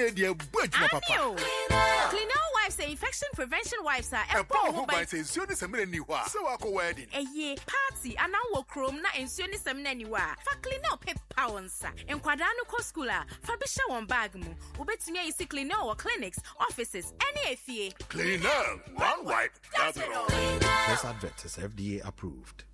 idea, but papa. Clean wipes say infection prevention wipes are a power by say so ni semene ni hwa. So akọ wedding. Party ana wo krom na ensuo ni semene ni wa. Fa clean pep pounds. Enkwada no ko school a fa bi sha won bag mu. Obetumi ayisi clean or clinics, offices, any efie. Clean one wipe. That's it all. This advert is FDA approved.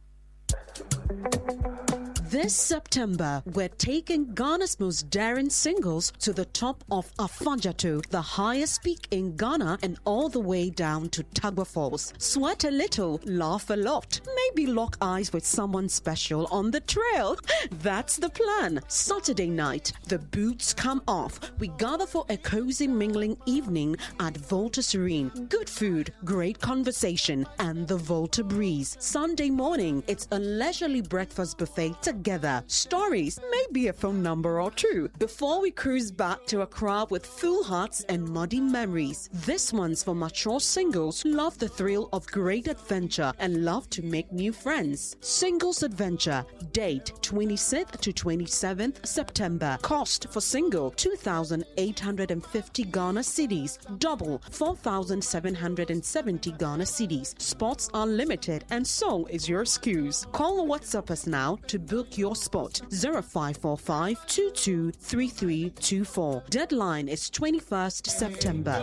This September, we're taking Ghana's most daring singles to the top of Afanjato, the highest peak in Ghana, and all the way down to Tagba Falls. Sweat a little, laugh a lot, maybe lock eyes with someone special on the trail. That's the plan. Saturday night, the boots come off. We gather for a cozy mingling evening at Volta Serene. Good food, great conversation, and the Volta breeze. Sunday morning, it's a leisurely breakfast buffet together. Stories, maybe a phone number or two, before we cruise back to Accra with full hearts and muddy memories. This one's for mature singles who love the thrill of great adventure and love to make new friends. Singles Adventure, date 26th to 27th September. Cost for single 2,850 Ghana cedis, double 4,770 Ghana cedis. Spots are limited and so is your excuse. Call or WhatsApp us now to book your spot. 0545 223324. Deadline is 21st September.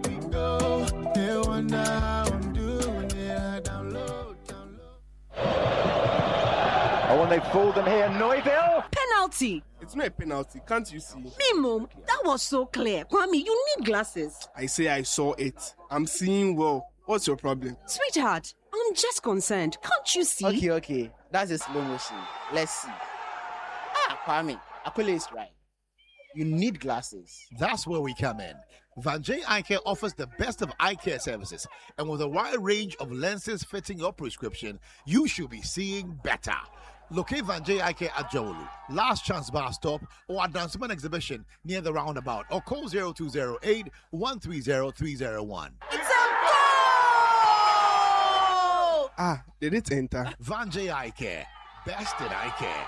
Oh, and they've fooled them here. Neuville. Penalty. It's not a penalty, can't you see? Mimo, that was so clear. Kwame, you need glasses. I say I saw it. I'm seeing well. What's your problem? Sweetheart, I'm just concerned. Can't you see? Okay. That's a slow motion. Let's see. Kwame, Akule is right. You need glasses. That's where we come in. Van J Eye Care offers the best of eye care services, and with a wide range of lenses fitting your prescription, you should be seeing better. Locate Van J Eye Care at Jawolu, Last Chance Bar Stop, or at Danceman Exhibition near the roundabout, or call 0208 130 301. It's a goal! Did it enter? Van J Eye Care, best in eye care.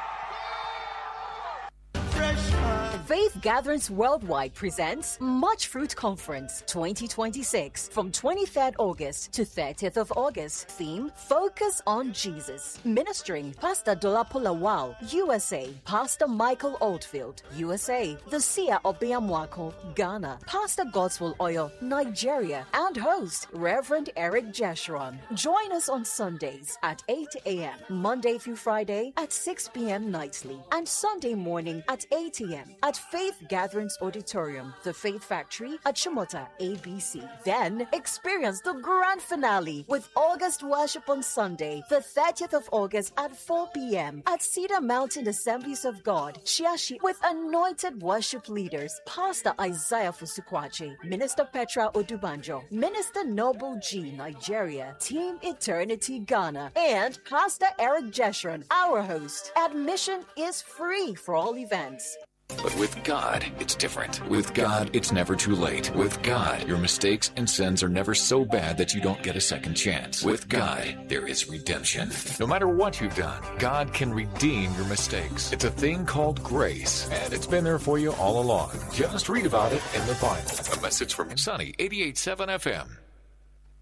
Faith Gatherings Worldwide presents Much Fruit Conference 2026 from 23rd August to 30th of August. Theme, Focus on Jesus. Ministering, Pastor Dolapo Lawal, USA. Pastor Michael Oldfield, USA. The Seer of Biamwako, Ghana. Pastor Godswill Oyo, Nigeria. And host, Reverend Eric Jeshron. Join us on Sundays at 8 a.m., Monday through Friday at 6 p.m. nightly, and Sunday morning at 8 a.m. at Faith Gatherings Auditorium, the Faith Factory at Chimota, ABC. Then experience the grand finale with August worship on Sunday, the 30th of August at 4 p.m. at Cedar Mountain Assemblies of God, Chiashi, with anointed worship leaders, Pastor Isaiah Fusukwache, Minister Petra Odubanjo, Minister Noble G, Nigeria, Team Eternity Ghana, and Pastor Eric Jeshron, our host. Admission is free for all events. But with God, it's different. With God, it's never too late. With God, your mistakes and sins are never so bad that you don't get a second chance. With God, there is redemption. No matter what you've done, God can redeem your mistakes. It's a thing called grace, and it's been there for you all along. Just read about it in the Bible. A message from Sunny 88.7 FM.